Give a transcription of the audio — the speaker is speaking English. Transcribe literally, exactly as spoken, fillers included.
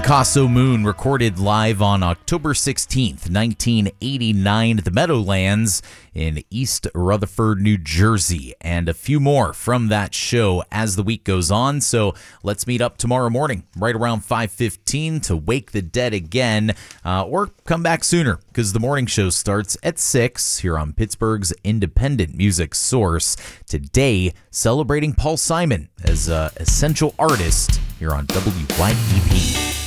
Picasso Moon, recorded live on October sixteenth, nineteen eighty-nine at the Meadowlands in East Rutherford, New Jersey. And a few more from that show as the week goes on. So let's meet up tomorrow morning, right around five fifteen, to Wake the Dead again, uh, or come back sooner, because the morning show starts at six here on Pittsburgh's independent music source. Today, celebrating Paul Simon as an essential artist here on W Y E P.